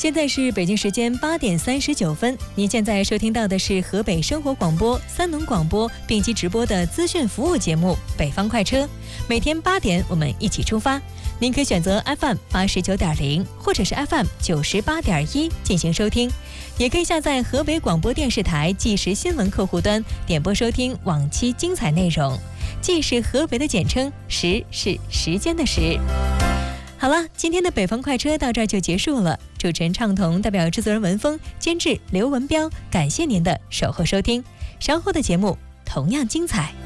现在是北京时间8点39分，您现在收听到的是河北生活广播、三农广播并机直播的资讯服务节目《北方快车》，每天8点我们一起出发。您可以选择 FM89.0 或者是 FM98.1 进行收听，也可以下载河北广播电视台即时新闻客户端点播收听往期精彩内容。即是河北的简称，时是时间的时。好了，今天的北方快车到这儿就结束了。主持人畅彤代表制作人文峰、监制刘文彪，感谢您的守候收听。稍后的节目同样精彩。